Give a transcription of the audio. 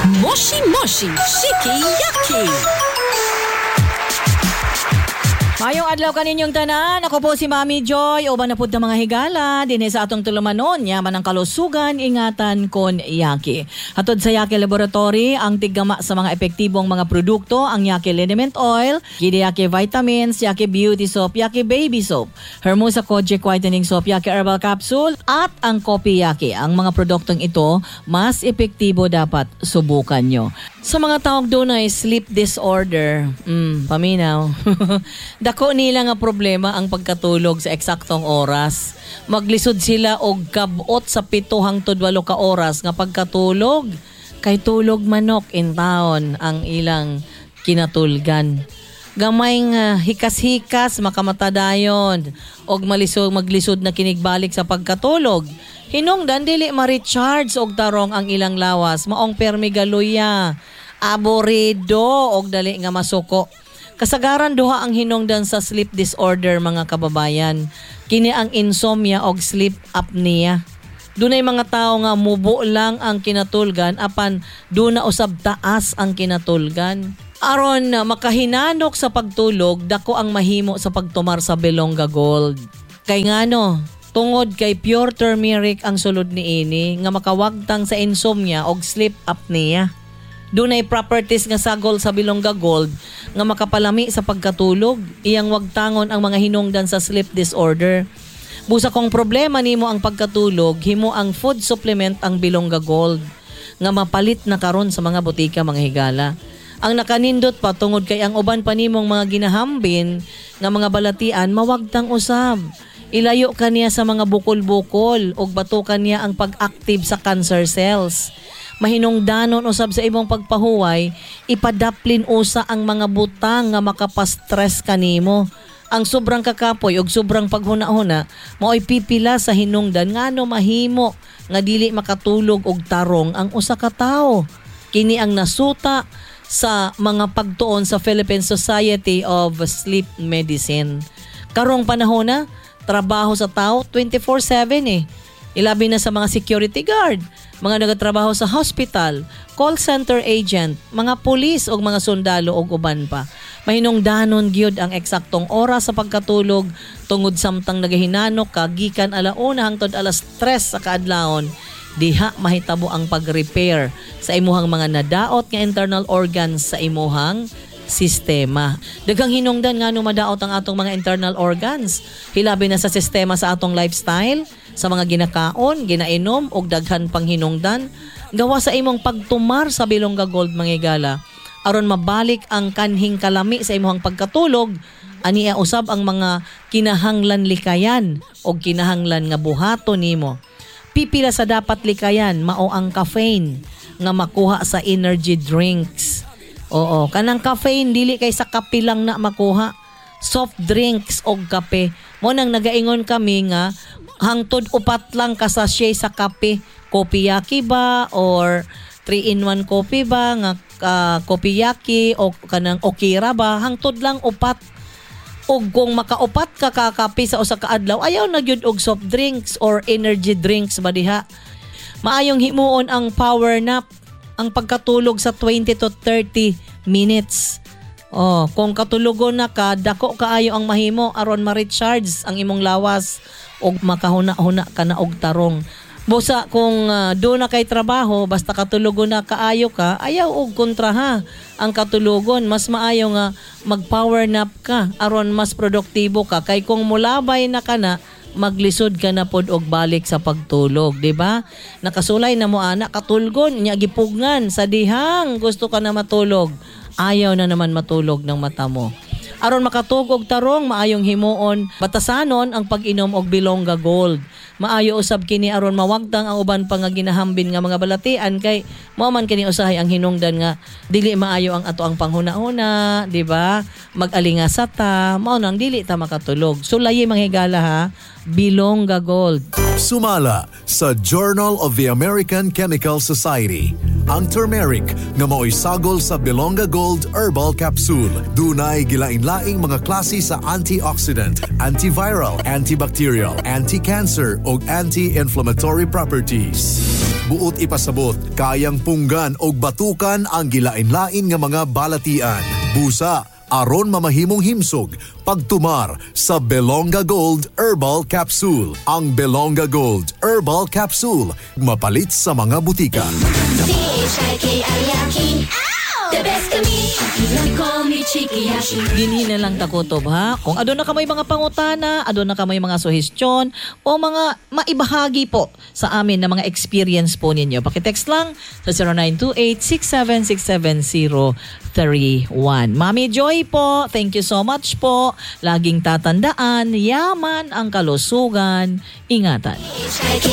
Moshi Moshi Shiki Yaki. Mayong adlaw kaninyong tanan, ako po si Mami Joy, uban na pud ng mga higala, dinhi sa atong tulumanon, yaman ang kalusugan, ingatan kon Yaki. Hatod sa Yaki Laboratory, ang tiggama sa mga epektibong mga produkto, ang Yaki Liniment Oil, Yaki Vitamins, Yaki Beauty Soap, Yaki Baby Soap, Hermosa Kojic Whitening Soap, Yaki Herbal Capsule, at ang Kopi Yaki. Ang mga produktong ito, mas epektibo dapat subukan nyo. Sa mga tawag doon ay sleep disorder, paminaw. Dako nila nga problema ang pagkatulog sa eksaktong oras. Maglisod sila og kabot sa 7 hangtod 8 ka oras nga pagkatulog. Kay tulog manok in taon ang ilang kinatulgan. Gamay nga hikas-hikas makamatadayon og maglisod na kinigbalik sa pagkatulog. Hinungdan dili ma-recharge og tarong ang ilang lawas, maong permigaluya, aborido og dali nga masuko. Kasagaran duha ang hinungdan sa sleep disorder mga kababayan. Kini ang insomnia og sleep apnea. Dunay mga tao nga mubo lang ang kinatulgan apan duna usab taas ang kinatulgan. Aron makahinanok sa pagtulog, dako ang mahimo sa pagtumar sa Belonga Gold. Kay ngano, tungod kay pure turmeric ang sulod niini nga makawagtang sa insomnia og sleep apnea. Dunay properties nga sagol sa Belonga Gold nga makapalami sa pagkatulog, iyang wagtangon ang mga hinungdan sa sleep disorder. Busa kung problema nimo ang pagkatulog, himo ang food supplement ang Belonga Gold nga mapalit na karon sa mga butika mga higala. Ang nakanindot pa tungod kay ang uban pa nimong mga ginahambin nga mga balatian mawagtang usab. Ilayo kaniya sa mga bukol-bukol ug batukan niya ang pag-active sa cancer cells. Mahinungdanon usab sa imong pagpahuway, ipadaplin usa ang mga butang nga makapastress kanimo. Ang sobrang kakapoy ug sobrang paghuna-huna mao'y pipila sa hinungdan ngano mahimo nga dili makatulog og tarong ang usa ka tawo. Kini ang nasuta sa mga pagtuon sa Philippine Society of Sleep Medicine. Karong panahon na, trabaho sa tao 24/7 Ilabi na sa mga security guard, mga nagatrabaho sa hospital, call center agent, mga pulis o mga sundalo o uban pa. Mahinungdanon gyud ang eksaktong oras sa pagkatulog tungod samtang nagahinanok ka gikan 1:00 hangtod 3:00 sa kaadlawon. Diha mahitabo ang pag-repair sa imuhang mga nadaot nga internal organs sa imuhang sistema. Daghang hinungdan nga madaot ang atong mga internal organs. Hilabi na sa sistema sa atong lifestyle, sa mga ginakaon, ginainom og daghan pang hinungdan gawa sa imong pagtumar sa Belonga Gold mga higala. Aron mabalik ang kanhing kalami sa imong pagkatulog, aniya usab ang mga kinahanglan likayan o kinahanglan nga buhaton nimo. Pipila sa dapat likayan mao ang caffeine nga makuha sa energy drinks. Oo, kanang caffeine dili kay sa kape lang na makuha. Soft drinks o kape. Mo nang nagaingon kami nga hangtod 4 lang ka sachet sa kape. Kopi Yaki ba or 3-in-1 coffee ba nga Kopi Yaki o kanang Okira ba hangtod lang 4. Og kung makaupat ka kakape sa usa ka adlaw, ayaw na gyud og soft drinks or energy drinks ba diha. Maayong himuon ang power nap, ang pagkatulog sa 20 to 30 minutes. Oh, kung katulogon na ka, dako kaayo ang mahimo aron ma-recharge ang imong lawas og makahuna-huna ka na og tarong. Busa kung do na kay trabaho, basta katulogon na kaayo ka, ayaw og kontra ha. Ang katulogon, mas maayo nga mag-power nap ka aron mas produktibo ka. Kay kung mulabay na ka na, maglisod ka na pod og balik sa pagtulog, di ba? Nakasulay na mo ana katulgon, nya gipugnan sa dihang gusto ka na matulog. Ayaw na naman matulog ng mata mo. Aron makatugog tarong, maayong himuon, batasanon ang pag-inom og Belonga Gold. Maayo usab kini aron mawagtang ang uban pa nga ginahambin nga mga balatian kay mao man kini usahay ang hinungdan nga dili maayo ang ato ang panghuna-huna, di ba? Mag-alingasa ta, mao nang dili ta makatulog. Sulayi mga higala ha, Belonga Gold. Sumala sa Journal of the American Chemical Society ang turmeric nga mao'y sagol sa Belonga Gold Herbal Capsule. Dunay gilain-laing mga klase sa antioxidant, antiviral, antibacterial, anti-cancer o anti-inflammatory properties. buot ipasabot, kayang punggan o batukan ang gilain-lain nga mga balatian. Busa, aron mamahimong himsog, pagtumar sa Belonga Gold Herbal Capsule. Ang Belonga Gold Herbal Capsule, mapalit sa mga butika. The best to me, you call me Chiki Yaki. Dini na lang takutob ha. Kung adon na kamay mga pangutana, adon na kamay mga suhestyon o mga maibahagi po sa amin na mga experience po ninyo. Pakitext lang sa 0928-6767031. Mami Joy po, thank you so much po. Laging tatandaan, yaman ang kalusugan. Ingatan.